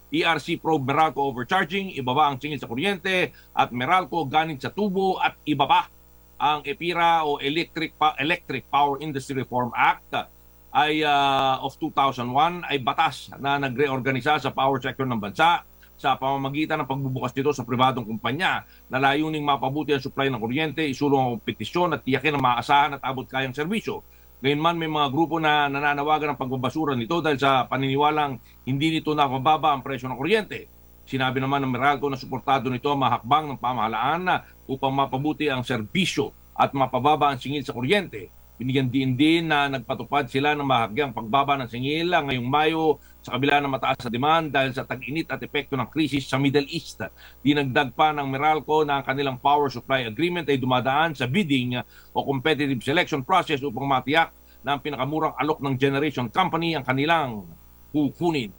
ERC probe Meralco overcharging, ibaba ang singil sa kuryente, at Meralco galing sa tubo at ibaba. Ang EPIRA o Electric Power Industry Reform Act of 2001 ay batas na nagreorganisa sa power sector ng bansa sa pamamagitan ng pagbubukas nito sa pribadong kumpanya na layuning mapabuti ang supply ng kuryente, isulong ang kompetisyon at tiyakin ang maasahan at abot kayang serbisyo. Gayunman may mga grupo na nananawagan ng pagbabasura nito dahil sa paniniwalang hindi nito nakababa ang presyo ng kuryente. Sinabi naman ng Meralco na suportado nito ang mahakbang ng pamahalaan na upang mapabuti ang serbisyo at mapababa ang singil sa kuryente. Binigyan din na nagpatupad sila ng mahagyang pagbaba ng singil ngayong Mayo sa kabila ng mataas na demand dahil sa tag-init at epekto ng krisis sa Middle East. Dinagdag pa ng Meralco na ang kanilang power supply agreement ay dumadaan sa bidding o competitive selection process upang matiyak na ang pinakamurang alok ng generation company ang kanilang kukunin.